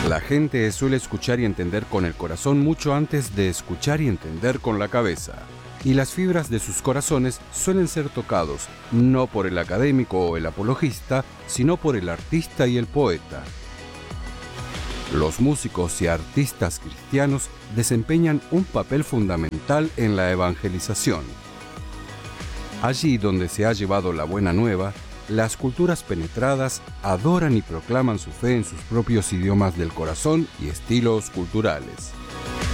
La gente suele escuchar y entender con el corazón mucho antes de escuchar y entender con la cabeza. Y las fibras de sus corazones suelen ser tocados no por el académico o el apologista, sino por el artista y el poeta. Los músicos y artistas cristianos desempeñan un papel fundamental en la evangelización. Allí donde se ha llevado la buena nueva, las culturas penetradas adoran y proclaman su fe en sus propios idiomas del corazón y estilos culturales.